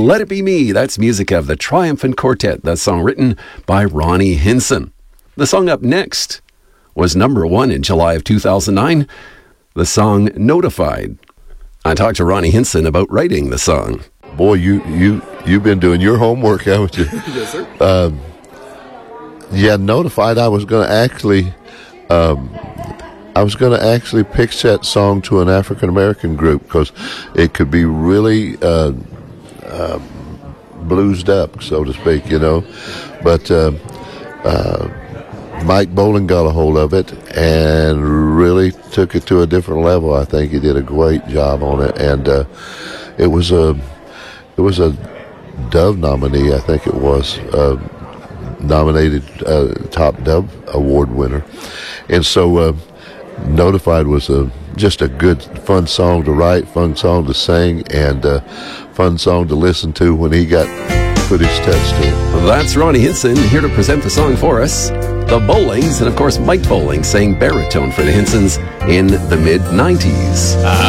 Let It Be Me. That's music of the Triumphant Quartet. That song written by Ronnie Hinson. The song up next was number 1 in July of 2009. The song Notified. I talked to Ronnie Hinson about writing the song. Boy, you've been doing your homework, haven't you? Yes, sir. Yeah, Notified. I was going to actually pitch that song to an African American group because it could be really bluesed up, so to speak, you know. But Mike Boland got a hold of it and really took it to a different level. I think he did a great job on it, and it was a Dove nominee. I think it was nominated top Dove Award winner, and so Notified was just a good, fun song to write, fun song to sing, and fun song to listen to when he got put his touch to it. That's Ronnie Hinson here to present the song for us. The Bowlings, and of course Mike Bowling sang baritone for the Hinsons in the mid-90s.